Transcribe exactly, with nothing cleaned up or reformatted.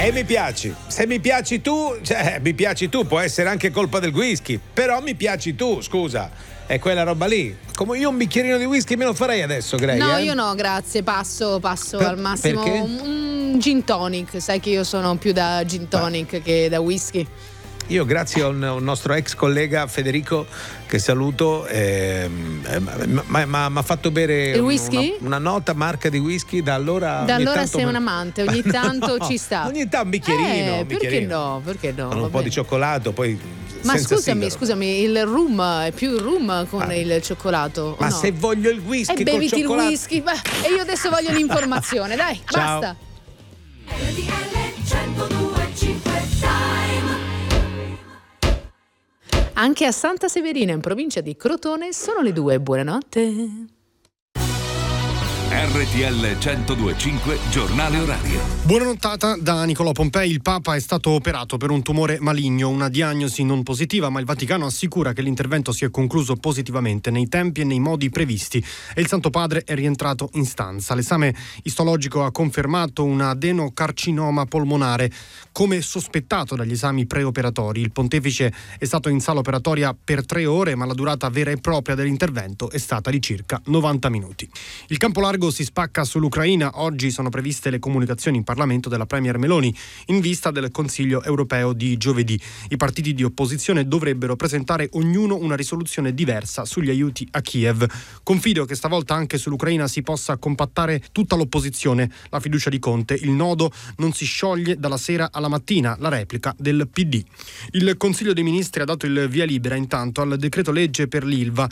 E mi piaci. Se mi piaci tu, cioè, mi piaci tu, può essere anche colpa del whisky, però mi piaci tu, scusa. È quella roba lì. Come io un bicchierino di whisky me lo farei adesso, Grey. No, eh? io no, grazie. Passo, passo Per- al massimo perché? un, un gin tonic. Sai che io sono più da gin tonic ah. che da whisky. Io grazie a un, un nostro ex collega Federico, che saluto, ehm, mi ha fatto bere il whisky? Una, una nota marca di whisky. Da allora da allora tanto sei me... un amante, ogni tanto no, ci sta. Ogni tanto un bicchierino, eh, un perché bicchierino. no? Perché no? Con un Va po' bene. di cioccolato, poi Ma senza scusami, sigaro. scusami, il rum è più il rum con Ah. il cioccolato. Ma o no? se voglio il whisky E col beviti il cioccolato. whisky. Beh, e io adesso voglio l'informazione, dai, Ciao. basta. Anche a Santa Severina, in provincia di Crotone, sono le due. Buonanotte. R T L centodue e cinque giornale orario. Buonanottata da Nicolò Pompei. Il Papa è stato operato per un tumore maligno, una diagnosi non positiva, ma il Vaticano assicura che l'intervento si è concluso positivamente nei tempi e nei modi previsti e il Santo Padre è rientrato in stanza. L'esame istologico ha confermato un adenocarcinoma polmonare come sospettato dagli esami preoperatori. Il pontefice è stato in sala operatoria per tre ore, ma la durata vera e propria dell'intervento è stata di circa novanta minuti. Il campo largo si spacca sull'Ucraina. Oggi sono previste le comunicazioni in Parlamento della Premier Meloni in vista del Consiglio europeo di giovedì. I partiti di opposizione dovrebbero presentare ognuno una risoluzione diversa sugli aiuti a Kiev. Confido che stavolta anche sull'Ucraina si possa compattare tutta l'opposizione. La fiducia di Conte, il nodo non si scioglie dalla sera alla mattina, la replica del P D. Il Consiglio dei Ministri ha dato il via libera intanto al decreto legge per l'Ilva